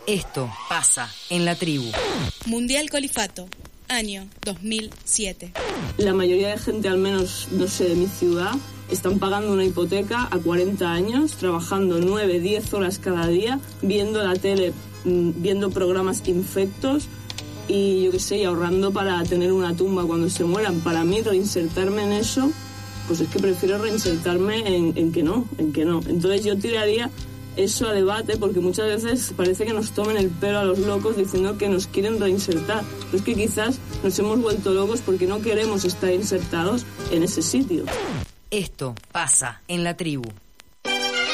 Esto pasa en la tribu. Mundial Colifato, año 2007. La mayoría de gente, al menos, no sé, de mi ciudad, están pagando una hipoteca a 40 años, trabajando 9, 10 horas cada día, viendo la tele, viendo programas infectos y yo qué sé, y ahorrando para tener una tumba cuando se mueran. Para mí, reinsertarme en eso, pues es que prefiero reinsertarme en que no. Entonces yo tiraría eso a debate, porque muchas veces parece que nos tomen el pelo a los locos diciendo que nos quieren reinsertar. Pero es que quizás nos hemos vuelto locos porque no queremos estar insertados en ese sitio. Esto pasa en la tribu.